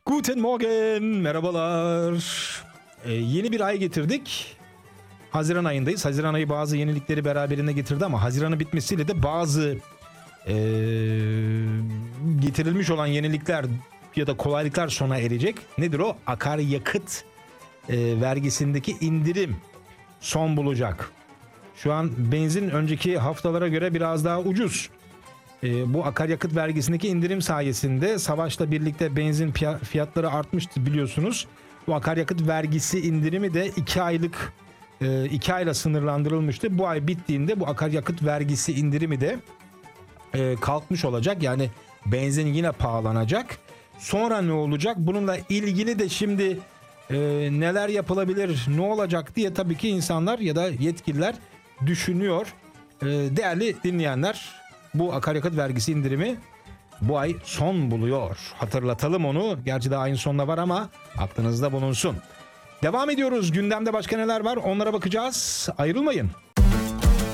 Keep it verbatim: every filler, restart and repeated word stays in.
Guten Morgen, merhabalar. Ee, yeni bir ay getirdik. Haziran ayındayız. Haziran ayı bazı yenilikleri beraberinde getirdi ama Haziran'ın bitmesiyle de bazı ee, getirilmiş olan yenilikler ya da kolaylıklar sona erecek. Nedir o? Akaryakıt e, vergisindeki indirim son bulacak. Şu an benzin önceki haftalara göre biraz daha ucuz. E, bu akaryakıt vergisindeki indirim sayesinde savaşla birlikte benzin fiyatları artmıştı biliyorsunuz. Bu akaryakıt vergisi indirimi de iki aylık e, iki ayla sınırlandırılmıştı. Bu ay bittiğinde bu akaryakıt vergisi indirimi de e, kalkmış olacak. Yani benzin yine pahalanacak. Sonra ne olacak? Bununla ilgili de şimdi e, neler yapılabilir, ne olacak diye tabii ki insanlar ya da yetkililer düşünüyor. E, değerli dinleyenler, bu akaryakıt vergisi indirimi bu ay son buluyor. Hatırlatalım onu. Gerçi daha ayın sonuna var ama aklınızda bulunsun. Devam ediyoruz. Gündemde başka neler var? Onlara bakacağız. Ayrılmayın.